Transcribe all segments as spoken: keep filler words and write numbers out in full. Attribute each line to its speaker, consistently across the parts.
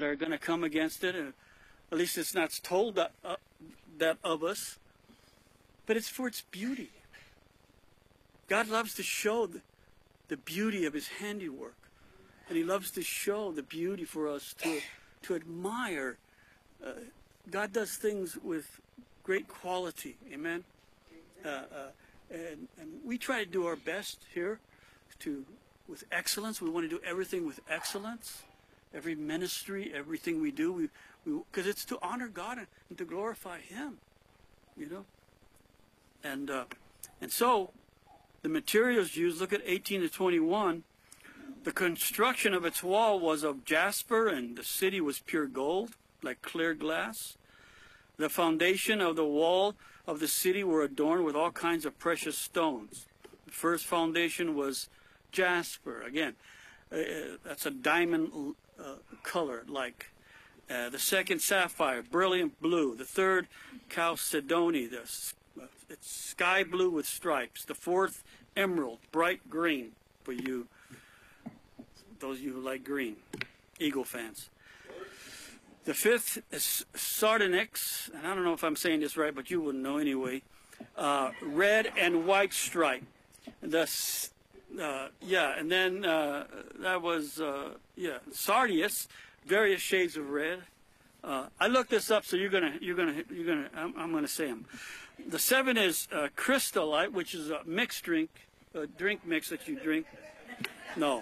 Speaker 1: are going to come against it. And at least it's not told that, uh, that of us. But it's for its beauty. God loves to show the, the beauty of his handiwork. And he loves to show the beauty for us to, to admire. Uh, God does things with great quality. Amen? Uh, uh, and, and we try to do our best here to with excellence. We want to do everything with excellence. Every ministry, everything we do, we because it's to honor God and, and to glorify him. You know? And uh, and so the materials used, look at eighteen to twenty-one. The construction of its wall was of jasper, and the city was pure gold, like clear glass. The foundation of the wall of the city were adorned with all kinds of precious stones. The first foundation was jasper. Again, uh, that's a diamond uh, color, like. Uh, the second, sapphire, brilliant blue. The third, chalcedony, the, uh, it's sky blue with stripes. The fourth, emerald, bright green, for you, those of you who like green, Eagle fans. The fifth is sardonyx, and I don't know if I'm saying this right, but you wouldn't know anyway. Uh, red and white stripe. The uh, yeah, and then uh, that was uh, yeah, sardius, various shades of red. Uh, I looked this up, so you're gonna you're gonna you're gonna I'm, I'm gonna say them. The seven is uh, crystallite, which is a mixed drink, a drink mix that you drink. No.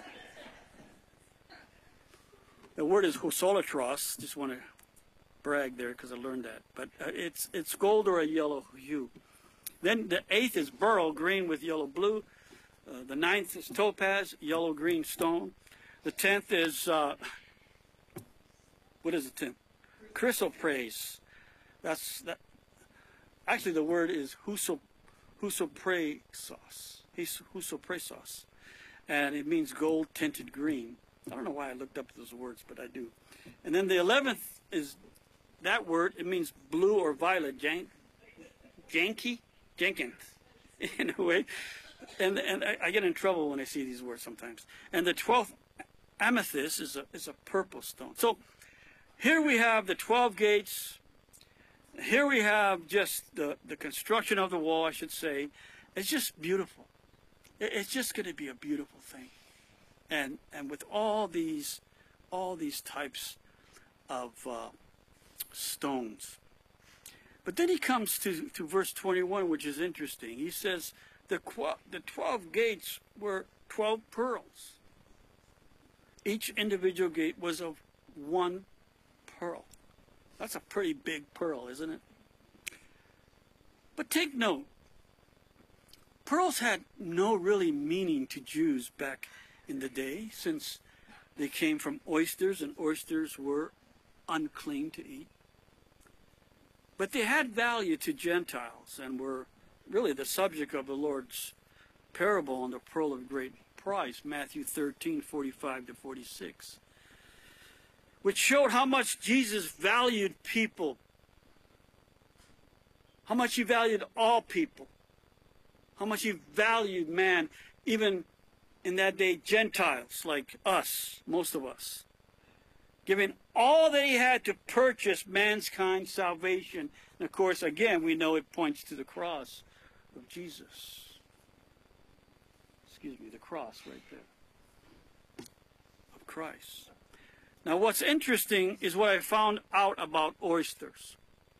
Speaker 1: The word is husolotros. Just want to brag there because I learned that. But uh, it's it's gold or a yellow hue. Then the eighth is beryl, green with yellow blue. Uh, the ninth is topaz, yellow green stone. The tenth is uh, what is the tenth? Chrysoprase. That's that. Actually, the word is huso husoprasos. Husoprasos, and it means gold tinted green. I don't know why I looked up those words, but I do. And then the eleventh is that word. It means blue or violet. Jan janky? Jenkins, in a way. And, and I, I get in trouble when I see these words sometimes. And the twelfth, amethyst, is a, is a purple stone. So here we have the twelve gates. Here we have just the, the construction of the wall, I should say. It's just beautiful. It, it's just going to be a beautiful thing. And and with all these all these types of uh, stones. But then he comes to, to verse twenty-one, which is interesting. He says the the twelve gates were twelve pearls. Each individual gate was of one pearl. That's a pretty big pearl, isn't it? But take note, pearls had no really meaning to Jews back in the day, since they came from oysters, and oysters were unclean to eat. But they had value to Gentiles and were really the subject of the Lord's parable on the pearl of great price, Matthew thirteen, forty-five to forty-six, which showed how much Jesus valued people, how much he valued all people, how much he valued man, even in that day, Gentiles like us, most of us, giving all that he had to purchase mankind's salvation. And of course, again, we know it points to the cross of Jesus. Excuse me, the cross right there of Christ. Now, what's interesting is what I found out about oysters.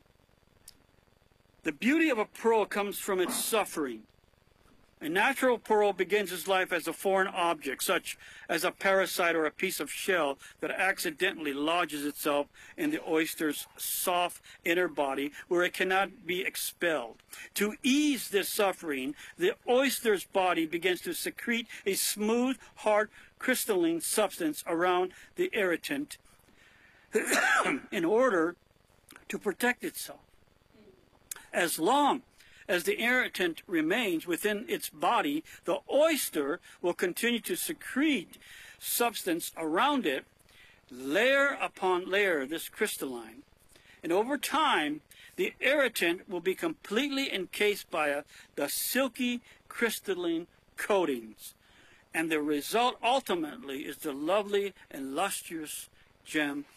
Speaker 1: The beauty of a pearl comes from its suffering. A natural pearl begins its life as a foreign object, such as a parasite or a piece of shell that accidentally lodges itself in the oyster's soft inner body where it cannot be expelled. To ease this suffering, the oyster's body begins to secrete a smooth, hard, crystalline substance around the irritant in order to protect itself. As long as the irritant remains within its body, the oyster will continue to secrete substance around it, layer upon layer, this crystalline. And over time, the irritant will be completely encased by a, the silky crystalline coatings. And the result ultimately is the lovely and lustrous gem